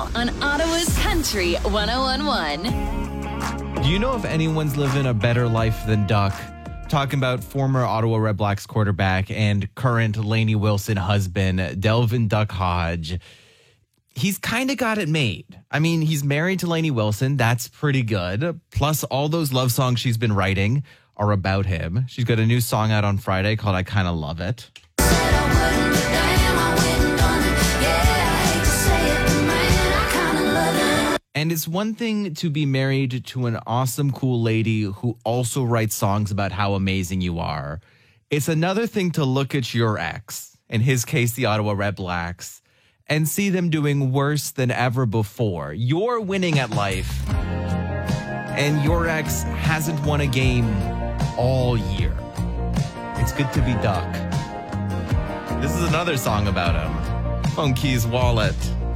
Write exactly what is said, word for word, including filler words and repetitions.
now on Ottawa's Country one oh one point one. Do you know if anyone's living a better life than Duck? Talking about former Ottawa Red Blacks quarterback and current Lainey Wilson husband, Delvin Duck Hodge. He's kind of got it made. I mean, he's married to Lainey Wilson. That's pretty good. Plus, all those love songs she's been writing are about him. She's got a new song out on Friday called I Kinda Love It. And it's one thing to be married to an awesome, cool lady who also writes songs about how amazing you are. It's another thing to look at your ex, in his case, the Ottawa Red Blacks, and see them doing worse than ever before. You're winning at life, and your ex hasn't won a game all year. It's good to be Duck. This is another song about him. Phone Keys Wallet.